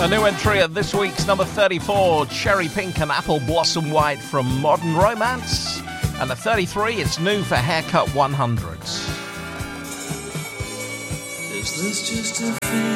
A new entry at this week's number 34, Cherry Pink and Apple Blossom White from Modern Romance. And at 33, it's new for Haircut 100. Is this just a